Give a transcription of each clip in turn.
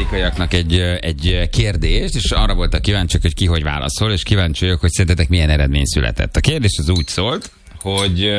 amerikaiaknak egy kérdést, és arra voltak kíváncsiak, hogy ki hogy válaszol, és kíváncsi vagyok, hogy szerintetek milyen eredmény született. A kérdés az úgy szólt, hogy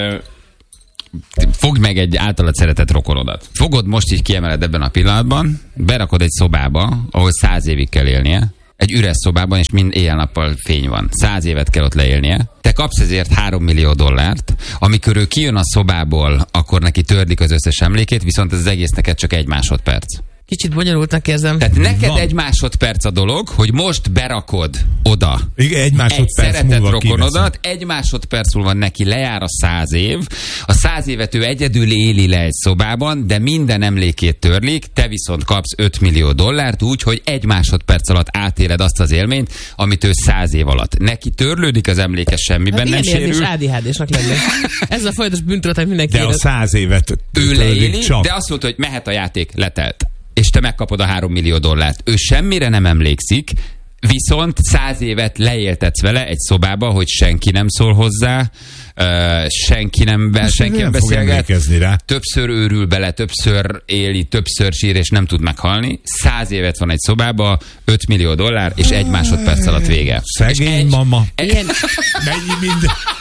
fogd meg egy általad szeretett rokonodat. Fogod most így kiemeled ebben a pillanatban, berakod egy szobába, ahol 100 évig kell élnie, egy üres szobában, és mind éjjel-nappal fény van. 100 évet kell ott leélnie. Te kapsz ezért $3 millió, amikor ő kijön a szobából, akkor neki törlik az összes emlékét, viszont ez az egész neked csak 1 másodperc. Kicsit bonyolultnak érzem. Tehát neked 1 másodperc a dolog, hogy most berakod oda igen, 1 másodperc egy szeretett rokonodat, kiveszem. 1 másodperc múlva neki lejár a 100 év, a 100 évet ő egyedül éli le egy szobában, de minden emlékét törlik, te viszont kapsz $5 millió, úgy, hogy 1 másodperc alatt átéled azt az élményt, amit ő 100 év alatt. Neki törlődik az emléke, semmiben nem sérül. Ilyen ADHD-snak lenni. Ez a folyamatos bűntudat, hogy mindenki de a 100 évet ő leéli, de azt mondta, hogy mehet a játék, letelt. És te megkapod a $3 millió. Ő semmire nem emlékszik, viszont 100 évet leéltetsz vele egy szobába, hogy senki nem szól hozzá, senki nem beszélget, többször őrül bele, többször éli, többször sír, és nem tud meghalni. 100 évet van egy szobába, $5 millió, és 1 másodperc alatt vége. Szegény mama. Mennyi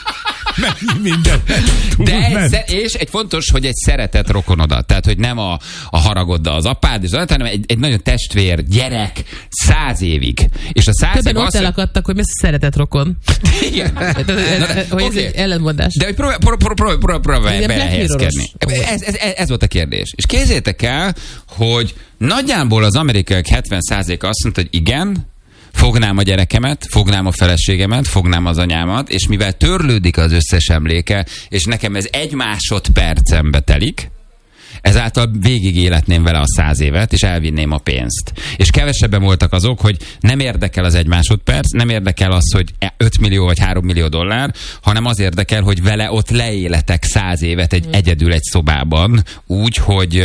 minden. És egy fontos, hogy egy szeretett rokonodat. Tehát, hogy nem a haragoddal az apád, hanem egy nagyon testvér, gyerek, 100 évig. És a 100 többen év ott elakadtak, hogy mi ez a szeretett rokon. Igen. Hogy ez egy ellentmondás. De hogy próbálj belehelyezkedni. Ez volt a kérdés. És képzeljétek el, hogy nagyjából az amerikaiak 70%-a azt mondta, hogy igen, fognám a gyerekemet, fognám a feleségemet, fognám az anyámat, és mivel törlődik az összes emléke, és nekem ez 1 másodpercembe telik, ezáltal végig életném vele a 100 évet, és elvinném a pénzt. És kevesebben voltak azok, hogy nem érdekel az 1 másodperc, nem érdekel az, hogy $5 millió vagy $3 millió, hanem az érdekel, hogy vele ott leéletek 100 évet egyedül egy szobában, úgy, hogy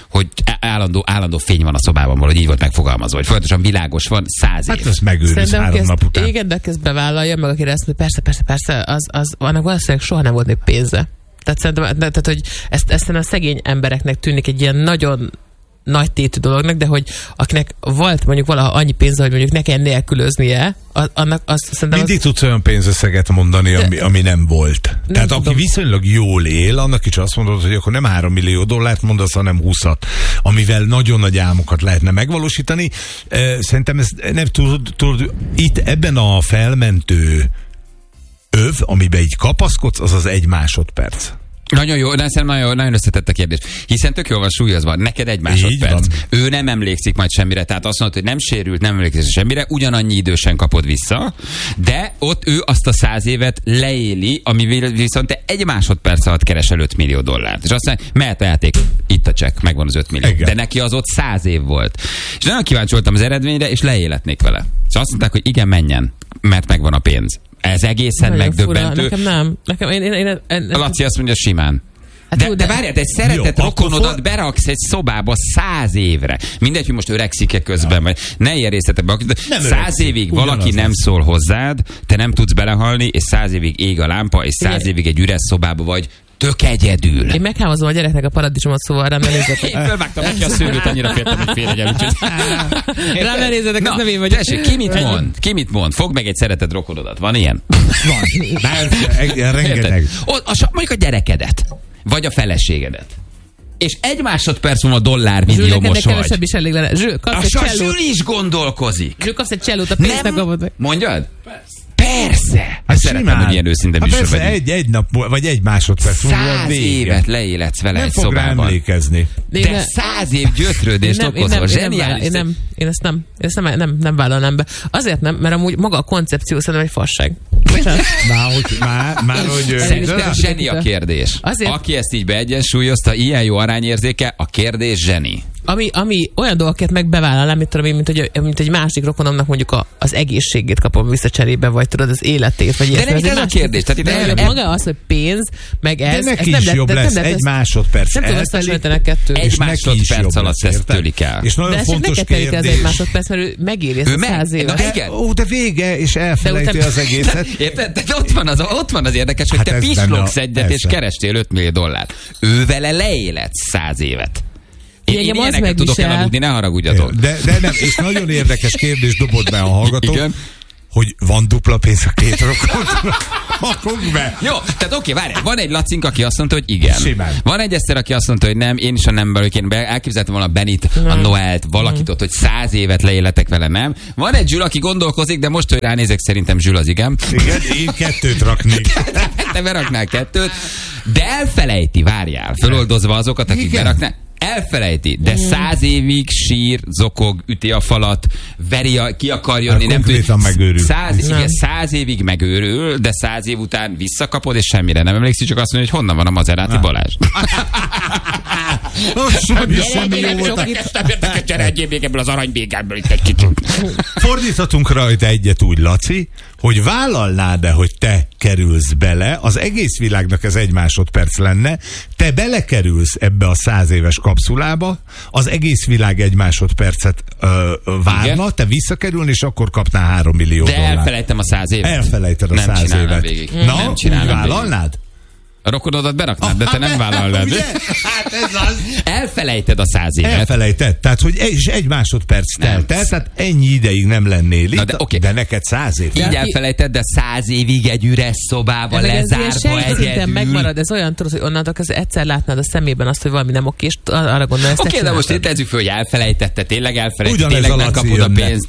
állandó fény van a szobában, valahogy így volt megfogalmazva, hogy folyamatosan világos van 100 év. Hát ez megőriz 3 nap után. Igen, de ezt bevállalja, meg akire ezt mondja, persze, az annak valószínűleg soha nem volt még pénze. Tehát, hogy ezt a szegény embereknek tűnik egy ilyen nagyon nagy tétű dolognak, de hogy akinek volt mondjuk valaha annyi pénze, hogy mondjuk ne kell nélkülöznie, annak azt szerintem... Mindig tudsz olyan pénzösszeget mondani, ami nem volt. Tehát aki viszonylag jól él, annak is azt mondod, hogy akkor nem $3 millió mondasz, hanem 20-at, amivel nagyon nagy álmokat lehetne megvalósítani. Szerintem ez nem tudod, itt ebben a felmentő öv, amiben így kapaszkodsz, az 1 másodperc. Nagyon jó, de szerintem nagyon összetett a kérdés. Hiszen tök jól van súlyozva, neked 1 másodperc. Ő nem emlékszik majd semmire, tehát azt mondod, hogy nem sérült, nem emlékszik semmire, ugyanannyi idősen kapod vissza, de ott ő azt a 100 évet leéli, ami viszont te 1 másodperc alatt keresel $5 millió. És azt mondja, mehet a játék, itt a csekk, megvan az 5 millió. Igen. De neki az ott 100 év volt. És nagyon kíváncsi voltam az eredményre, és leéletnék vele. És azt mondták, hogy igen, menjen, mert megvan a pénz. Ez egészen nagyon megdöbbentő. Fura. Nekem nem. Laci azt mondja simán. Hát de várjál, egy szeretett rokonodat beraksz egy szobába 100 évre. Mindegy, hogy most öregszik-e közben, vagy ne ilyen részletekbe. 100 évig valaki nem szól hozzád, te nem tudsz belehalni, és 100 évig ég a lámpa, és 100 évig egy üres szobába vagy, tök egyedül. Én meghámozom a gyereknek a paradicsomot, szóval rám ne nézzetek. Én fölvágtam neki a szőlőt, annyira féltem, hogy félegyel. Rám ne nézzetek, ez nem én vagyok. Tessék, ki mit mond? Fogd meg egy szeretett rokonodat. Van ilyen? Van. Rengeteg. Mondjuk a gyerekedet. Vagy a feleségedet. És 1 másodperc múlva $milliómos vagy. Kevesebb is elég lenne. A Zsül is gondolkozik. Kapsz egy csellót, a pénzt nem kapod. Mondjad? Persze! Hát szeretem, hogy ilyen őszinte műsor vagyunk. Egy nap, vagy 1 másodperc. 100 évet leéletsz vele egy szobában. Nem fog emlékezni. De 100 év gyötrődést okozol. Zseniális. Én ezt nem vállalnám be. Azért nem, mert amúgy maga a koncepció szerintem egy fasság. Már hogy... Szerintem zseni a kérdés. Azért... Aki ezt így beegyensúlyozta, ilyen jó arányérzéke, a kérdés zseni. Ami olyan dolgokat meg bevállalnám, mint egy másik rokonomnak mondjuk az egészségét kapom vissza cserébe, vagy tudod, az életét, vagy de nem ez a kérdés. Tehát maga az, hogy pénz, meg ez... De neki is jobb lesz, 1 másodperc. Nem tudom összehasonlítani a kettőt. 1 másodperc alatt ezt tőlik el. És nagyon fontos kérdés. Az 1 másodperc, mert ő megéri ezt a 100 évet. De vége, és elfelejti az egészet. Érted? De ott van az érdekes, hogy te pislogsz egyet, és kerestél $5 millió. Ő vele leéletsz 100 évet. Én ilyeneket tudok elaludni, ne haragudjatok. De nem, és nagyon érdekes kérdés dobott be a hallgató. Igen. Hogy van dupla pénz a két rokonra. Hakunk be. Jó, tehát oké, várj. Van egy Lacink, aki azt mondta, hogy igen. Simán. Van egy Eszter, aki azt mondta, hogy nem. Én is a nem belőle. Én elképzeltem volna Benit, a Noelt, valakit ott, hogy 100 évet leéletek vele, nem. Van egy Zsül, aki gondolkozik, de most, hogy ránézek, szerintem Zsül az igen. Igen, én 2 raknék. Te beraknál 2, de elfelejti, várjál, föloldozva azokat, akik beraknál. Elfelejti, de 100 évig sír, zokog, üti a falat, veri, ki akar jönni, nem tudja. Megőrül. 100 évig megőrül, de 100 év után visszakapod, és semmire nem emlékszik, csak azt mondja, hogy honnan van a Maserati Balázs. Semmi jó volt. Cserélj még ebből az aranybégából itt egy kicsit. Fordíthatunk rajta egyet úgy, Laci, hogy vállalnád-e, hogy te kerülsz bele, az egész világnak ez 1 másodperc lenne, te belekerülsz ebbe a 100 éves kapszulába, az egész világ 1 másodpercet várna, igen? Te visszakerülni, és akkor kapnál 3 millió dollárt. De elfelejtem a 100 évet. Elfelejted a 100 évet. Végig. Na, nem csinálnám vállalnád? A rokonodat beraknád, de te nem vállalnád. Hát ez az. Elfelejted a 100 évet. Elfelejted. Tehát, hogy 1 másodperc telt, tehát ennyi ideig nem lennél itt, de neked 100 év. Így elfelejted, de 100 évig egy üres szobában lezárva egyedül. Megmarad, ez olyan, tudod, hogy onnantól egyszer látnád a szemében azt, hogy valami nem oké, és arra gondolsz. Oké, de most tezzük föl, hogy elfelejtette, tényleg elfelejtette, tényleg megkapod a pénzt.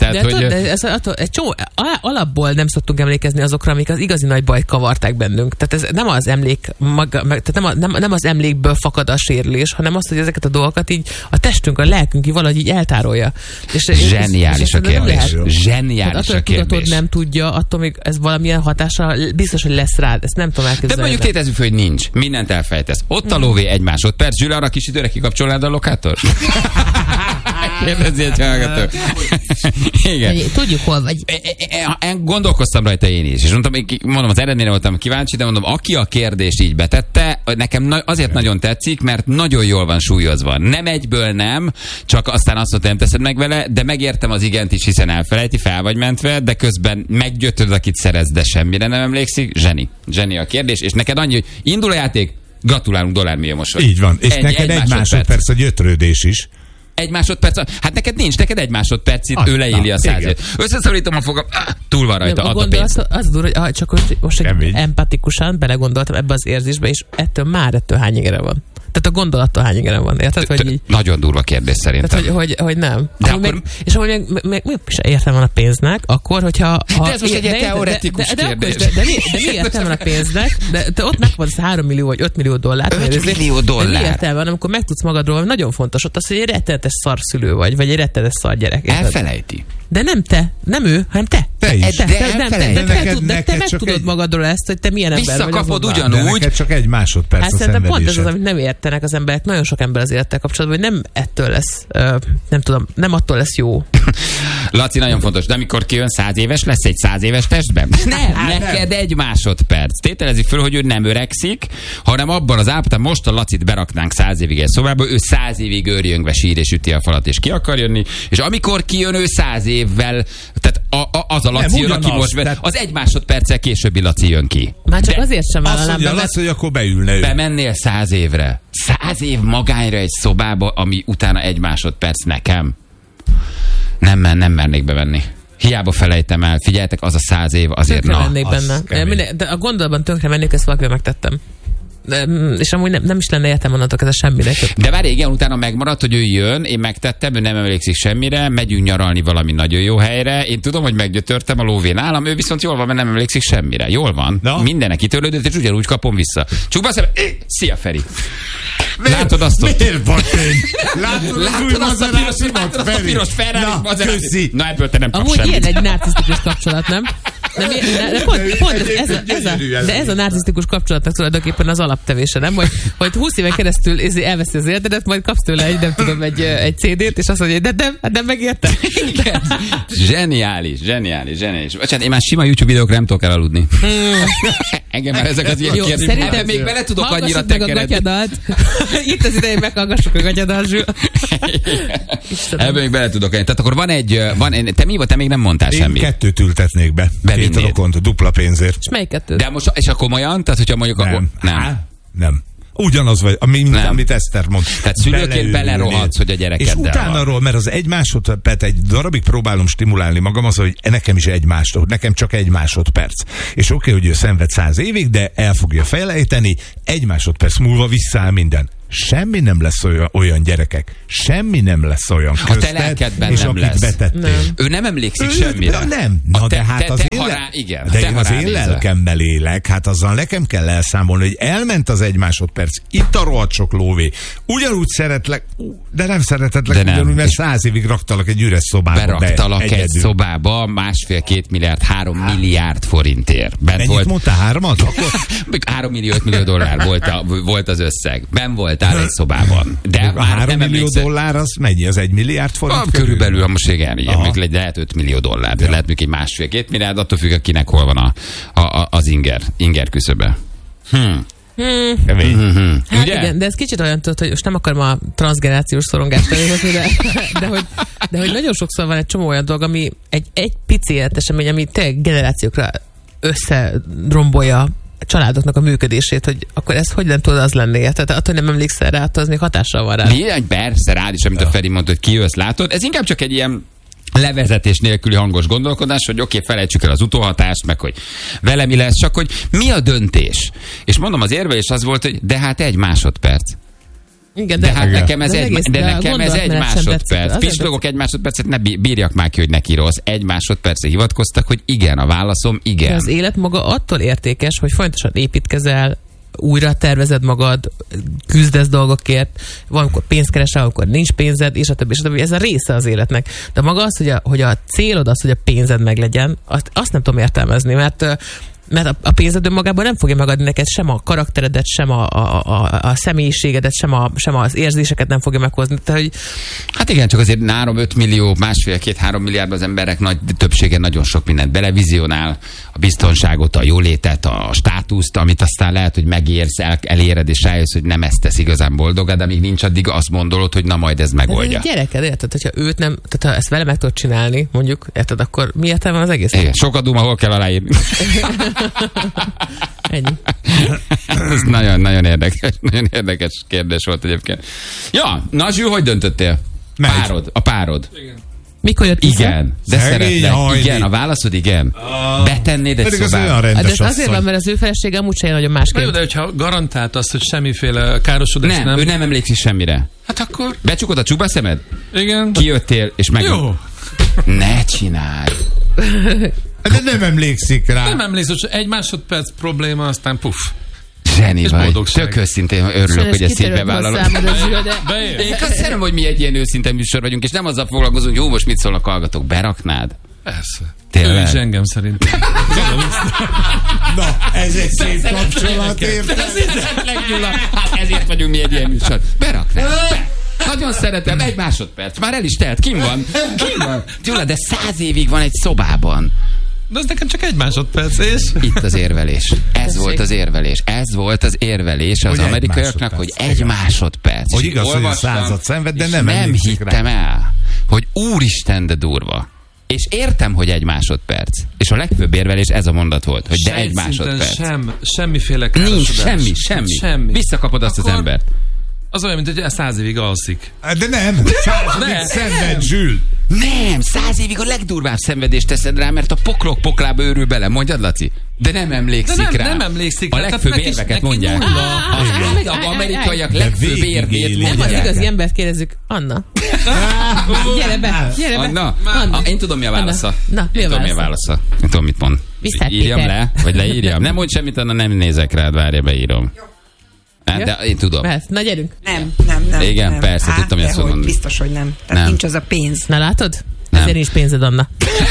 Alapból nem szoktunk emlékezni azokra, amik az igazi nagy bajt kavarták bennünk. Tehát ez nem az emlék tehát nem az emlékből fakad a sérülés, hanem az, hogy ezeket a dolgokat így a testünk, a lelkünk így valahogy így eltárolja. Zseniális a kérdés. Zseniális a kérdés. Attól tudatod nem tudja, attól még ez valamilyen hatása biztos, hogy lesz rád. Ezt nem tudom elképzelni. De mondjuk tétezzük, hogy nincs. Mindent elfejtesz. Ott a lóvé 1 másodperc. Zsül, arra kis időre kikapcsolnád a lokátor? Kérdezi egy hallgató. Igen. Tudjuk, hol vagy. Gondolkoztam rajta én is. És mondom, az eredményre voltam kíváncsi, de mondom, aki a kérdést így betette, nekem azért nagyon tetszik, mert nagyon jól van súlyozva. Nem egyből nem, csak aztán azt mondta, nem teszed meg vele, de megértem az igent is, hiszen elfelejti, fel vagy mentve, de közben meggyötöd, akit szerez, de semmire nem emlékszik. Zseni a kérdés, és neked annyi, hogy indul a játék, gratulálunk, dollármilliómos vagy. Így van, és neked 1 másodperc a gyötrődés is. 1 másodperc, hát neked nincs, neked 1 másodpercig ő leéli a 100 évet. Összeszorítom a fogam, túl van rajta, add a pénzt. Az durva, hogy csak most empatikusan belegondoltam ebbe az érzésbe, és ettől hány ingere van. Tehát a gondolattól hány ingere van, érted? Hogy így, nagyon durva kérdés szerintem. Tehát, hogy nem. De akkor... És ahogy meg is értem van a pénznek, akkor, hogyha... De ez most egy teoretikus kérdés. De mi értelme van a pénznek? De ott megvan 3 millió vagy 5 millió dollár. 5 millió dollár. Mi értelme van, amikor megtudsz magadról, nagyon fontos ott az, hogy egy rettenetes szarszülő vagy egy rettenetes szargyerek. Elfelejti. De nem te, nem ő, hanem te. Te is. Te meg tudod magadról ezt, hogy te milyen ember vagy. Visszakapod ugyanúgy. De neked csak 1 másodperc a szerintem pont ez az, amit nem értenek az emberek. Nagyon sok ember az élettel kapcsolatban, hogy nem ettől lesz, nem tudom, nem attól lesz jó. Laci, nagyon fontos, de amikor kijön 100 éves, lesz egy 100 éves testben? Nem, neked 1 másodperc. Tételezik föl, hogy ő nem öregszik, hanem abban az állapotban, most a Lacit beraknánk 100 évig egy szobába, ő 100 évig őrjöngve sír és üti a falat, és ki akar jönni, és amikor kijön ő 100 évvel, tehát az a Laci jön, aki most az 1 másodperccel későbbi Laci jön ki. Már csak azért sem vállalám be. Azt mondja, hogy akkor beülne ő. Bemennél 100 évre. 100 év magányra egy szobába, ami utána 1 másodperc nekem. Nem mernék bevenni. Hiába felejtem el. Figyeljetek, az a 100 év azért tönkre mennék benne. De a gondolatban tönkre mennék, ezt valakivel megtettem. És amúgy nem is lenne értem onnantól ez a semmire. De várj, igen, utána megmaradt, hogy ő jön, én megtettem, ő nem emlékszik semmire, megyünk nyaralni valami nagyon jó helyre, én tudom, hogy meggyötörtem a lóvén állam, ő viszont jól van, mert nem emlékszik semmire. Jól van. No. Mindenek kitörlődött, és ugyanúgy kapom vissza. Csukd be a szemed. Szia, Feri! Látod azt, miért vagy én? Látod azt a piros Ferrari Maserati? Na, ebből te nem kapsz semmit. Amúgy ilyen egy narcisztikus kapcsolat, nem? De ez a narcisztikus kapcsolatnak tulajdonképpen az alaptevése, nem? Hogy 20 éven keresztül elveszi az érdedet, majd kapsz tőle egy CD-t, és azt mondja, hogy de megértem. Zseniális. Bocsánat, én már sima YouTube videókra nem tudok elaludni. Engem már ezek az ilyen kérdések. Szerintem még bele tudok annyira tekeredni. Itt az ideje, meghallgassuk a gagyadat, Zsül. Ebből még bele tudok. Tehát akkor te mi volt? Te még nem mondtál semmit. Én 2 ültetnék be. 2 rokont, dupla pénzért. És melyik 2? De most, és a komolyan? Tehát, hogyha mondjuk nem. Nem. Ugyanaz vagy, amit Eszter mond. Tehát szülőként belerohadsz, hogy a gyerekeddel. És utána mert az 1 másodperc, egy darabig próbálom stimulálni magam, az, hogy nekem is 1 másodperc, nekem csak 1 másodperc. És oké, hogy ő szenved 100 évig, de el fogja felejteni, 1 másodperc múlva visszaáll minden. Semmi nem lesz olyan gyerekek. Semmi nem lesz olyan közted, és nem akik betettél. Ő nem emlékszik semmire. Nem. Na, de hát az én az én lelkemmel élek, hát azzal nekem kell elszámolni, hogy elment az 1 másodperc, itt a rohadt sok lóvé. Ugyanúgy szeretlek, de nem szeretetlek, ugyanúgy, mert 100 évig raktalak egy üres szobába. Beraktalak egy szobába 1,5-2 milliárd, 3 milliárd forintért. Mennyit mondtál, 3-at? 3 millió, 5 millió dollár volt az összeg. Ben voltál egy szobában. De a 3 millió dollár az mennyi? Az 1 milliárd forint? Körülbelül, most igen, még lehet 5 millió dollár, de lehet még egy 1,5-2 milliárd, attól függ, akinek hol van az inger küszöbe. Hát igen, de ez kicsit olyan tudod, hogy most nem akarom a transzgenerációs szorongást elérni, de hogy nagyon sokszor van egy csomó olyan dolog, ami egy pici életesemény, ami tényleg generációkra összerombolja a családoknak a működését, hogy akkor ez hogy nem tud az lenni? Tehát attól nem emlékszel rá, attól az még hatással van rá. Persze rád is, amit a Feri mondta, hogy kijössz, látod. Ez inkább csak egy ilyen levezetés nélküli hangos gondolkodás, hogy oké, felejtsük el az utóhatást, meg hogy vele mi lesz, csak hogy mi a döntés. És mondom, az érvelés az volt, hogy de hát 1 másodperc. Igen, de hát nekem ez egy másodperc. Pislogok 1 másodpercet, ne bírjak már ki, hogy neki rossz. 1 másodpercre hivatkoztak, hogy igen, a válaszom igen. De az élet maga attól értékes, hogy folyamatosan építkezel, újra tervezed magad, küzdesz dolgokért, valamikor pénzt keresel, amikor nincs pénzed, és a többi. Ez a része az életnek. De maga az, hogy a célod az, hogy a pénzed meglegyen, azt nem tudom értelmezni, mert a pénzed önmagában nem fogja megadni neked sem a karakteredet, sem a személyiségedet, sem az érzéseket nem fogja meghozni. Tehát, hogy... Hát igen, csak azért 5 millió, 1,5-2-3 milliárd az emberek nagy többsége nagyon sok mindent belevizionál, a biztonságot, a jólétet, a státuszt, amit aztán lehet, hogy megérsz, eléred, és rájössz, hogy nem ezt tesz igazán boldogad, de amíg nincs, addig azt gondolod, hogy na majd ez megoldja. De gyereked, érted, hogyha őt nem, tehát ha ezt vele meg tudod csinálni, mondjuk, érted, akkor mi értelme van az egész? Igen, sokat duma, hol kell aláírni. Ennyi. Ez nagyon érdekes kérdés volt egyébként. Ja, na Zsül, hogy döntöttél? A párod. Igen. Mikor jött vissza? Igen, de szeretlek. Igen, a válaszod igen. Betennéd egy szobába. De ez azért van, mert az ő felesége amúgy sem nagyon másképp. De hogyha garantált azt, hogy semmiféle károsodás nem. Ő nem emlékszik semmire. Hát akkor... Becsukod a csuba szemed? Igen. Kijöttél, és meg... Jó. Ne csinálj. De nem emlékszik rá. Nem emlékszik, hogy 1 másodperc probléma, aztán puff. Zseni vagy. Tök őszintén örülök, hogy ezt így bevállalod. Én köszönöm, hogy mi egy ilyen őszinte műsor vagyunk, és nem azzal foglalkozunk, hogy jó, most mit szólnak hallgatók, beraknád? Persze. Tényleg? Ő is engem szerintem. Na, ez egy szép kapcsolat, érted? Hát ezért vagyunk mi egy ilyen műsor. Beraknád. Nagyon szeretem, 1 másodperc. Már el is telt, kim van? Gyula, de 100 évig van egy szobában. De az nekem csak 1 másodperc, és... Itt az érvelés. Ez volt az érvelés az amerikaiaknak, hogy 1 másodperc. Hogy igaz, hogy a 100-at szenved, de nem hittem el, hogy úristen, de durva. És értem, hogy 1 másodperc. És a legfőbb érvelés ez a mondat volt, hogy de 1 másodperc. Semmiféle károsodás. Nincs, semmi. Visszakapod azt az embert. Az olyan, mint hogy 100 évig alszik. De nem. 100 évig szenved, Zsül. Nem, 100 évig a legdurvább szenvedést teszed rá, mert a poklok poklába őrül bele. Mondjad, Laci? De nem emlékszik rá. Nem emlékszik rá. A legfőbb érveket mondják. Az amerikaiak legfőbb érvét mondják. Nem az igazi embert kérdezzük. Anna. Gyere be. Anna. Én tudom, mi a válasza. Én tudom, mit mond. Írjam le, vagy leírjam. Nem mondj semmit, Anna, nem nézek rád, várja, beírom. De én tudom. Na gyerünk. Nem. Igen, persze, tudtam, hogy ezt mondani. Biztos, hogy nem. Tehát nincs az a pénz. Na látod? Ezért nincs pénzed, Anna.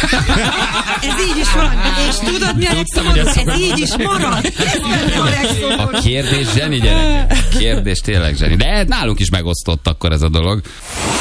Ez így is van. És tudod, mi a legszomorúbb? Ez így is marad. A kérdés zseni, gyerek. Kérdés tényleg zseni. De nálunk is megosztott akkor ez a dolog.